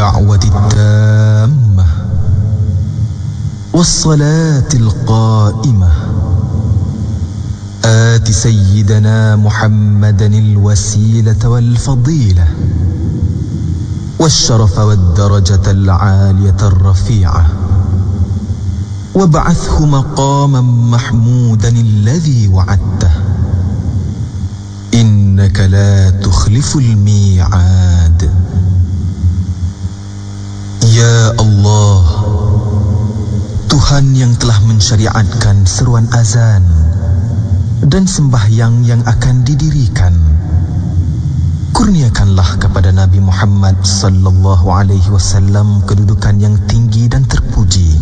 الدعوة التامة والصلاة القائمة آت سيدنا محمدا الوسيلة والفضيلة والشرف والدرجة العالية الرفيعة وابعثه مقاما محمودا الذي وعدته إنك لا تخلف الميعاد. Ya Allah, Tuhan yang telah mensyariatkan seruan azan dan sembahyang yang akan didirikan, kurniakanlah kepada Nabi Muhammad sallallahu alaihi wasallam kedudukan yang tinggi dan terpuji